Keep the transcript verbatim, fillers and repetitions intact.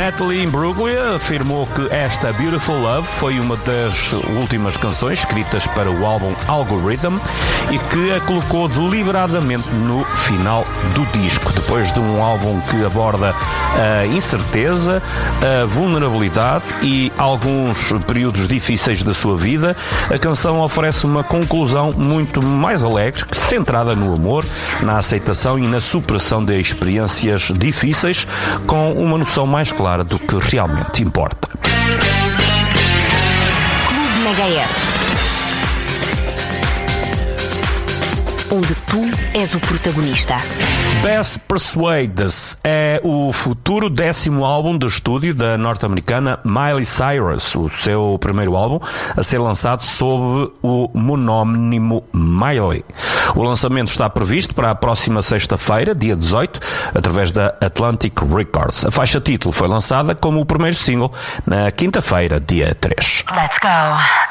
Natalie Imbruglia afirmou que esta Beautiful Love foi uma das últimas canções escritas para o álbum Algorithm e que a colocou deliberadamente no final do disco. Depois de um álbum que aborda a incerteza, a vulnerabilidade e alguns períodos difíceis da sua vida, a canção oferece uma conclusão muito mais alegre, centrada no amor, na aceitação e na superação de experiências difíceis, com uma noção mais clara do que realmente importa. Clube Megahertz, onde tu és o protagonista. Best Persuades é o futuro décimo álbum de estúdio da norte-americana Miley Cyrus, o seu primeiro álbum a ser lançado sob o monónimo Miley. O lançamento está previsto para a próxima sexta-feira, dia dezoito, através da Atlantic Records. A faixa título foi lançada como o primeiro single na quinta-feira, dia três. Let's go.